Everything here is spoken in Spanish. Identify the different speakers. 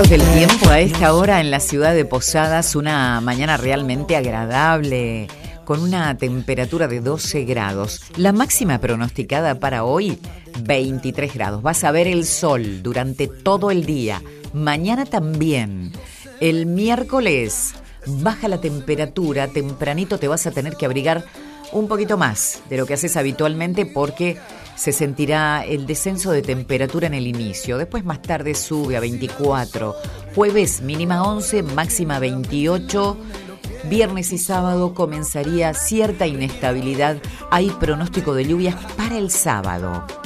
Speaker 1: Del tiempo a esta hora en la ciudad de Posadas, una mañana realmente agradable, con una temperatura de 12 grados. La máxima pronosticada para hoy, 23 grados. Vas a ver el sol durante todo el día. Mañana también. El miércoles baja la temperatura, tempranito te vas a tener que abrigar un poquito más de lo que haces habitualmente porque se sentirá el descenso de temperatura en el inicio. Después más tarde sube a 24. Jueves mínima 11, máxima 28. Viernes y sábado comenzaría cierta inestabilidad. Hay pronóstico de lluvias para el sábado.